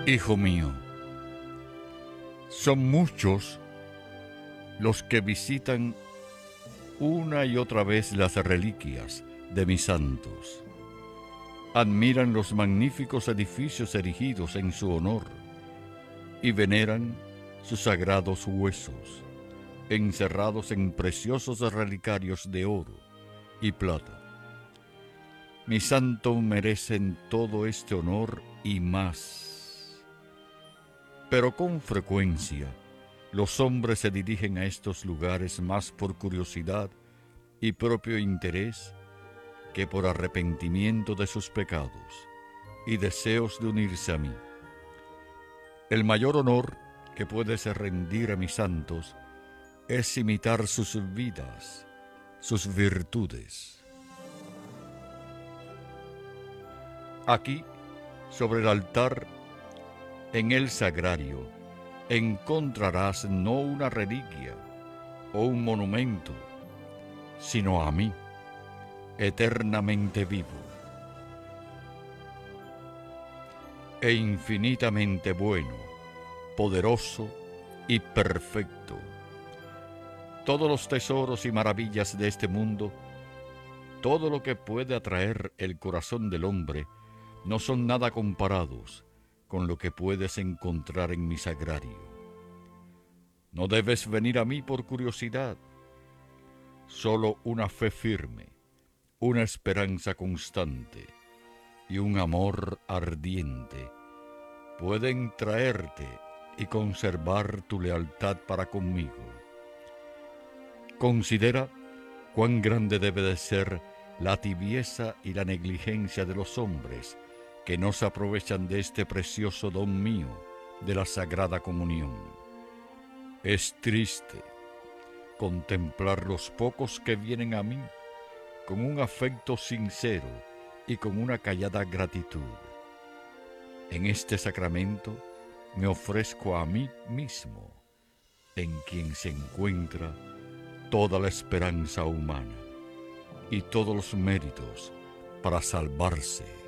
Hijo mío, son muchos los que visitan una y otra vez las reliquias de mis santos. Admiran los magníficos edificios erigidos en su honor y veneran sus sagrados huesos, encerrados en preciosos relicarios de oro y plata. Mis santos merecen todo este honor y más. Pero con frecuencia, los hombres se dirigen a estos lugares más por curiosidad y propio interés que por arrepentimiento de sus pecados y deseos de unirse a mí. El mayor honor que puedes rendir a mis santos es imitar sus vidas, sus virtudes. Aquí, sobre el altar, en el sagrario, encontrarás no una reliquia o un monumento, sino a mí, eternamente vivo e infinitamente bueno, poderoso y perfecto. Todos los tesoros y maravillas de este mundo, todo lo que puede atraer el corazón del hombre, no son nada comparados con lo que puedes encontrar en mi sagrario. No debes venir a mí por curiosidad. Solo una fe firme, una esperanza constante y un amor ardiente pueden traerte y conservar tu lealtad para conmigo. Considera cuán grande debe de ser la tibieza y la negligencia de los hombres que no se aprovechan de este precioso don mío de la Sagrada Comunión. Es triste contemplar los pocos que vienen a mí con un afecto sincero y con una callada gratitud. En este sacramento me ofrezco a mí mismo, en quien se encuentra toda la esperanza humana y todos los méritos para salvarse.